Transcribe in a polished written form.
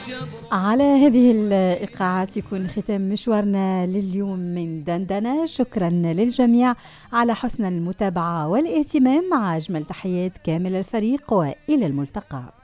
على هذه الإيقاعات يكون ختام مشوارنا لليوم من دندنة. شكرا للجميع على حسن المتابعة والاهتمام. مع أجمل تحيات كامل الفريق وإلى الملتقى.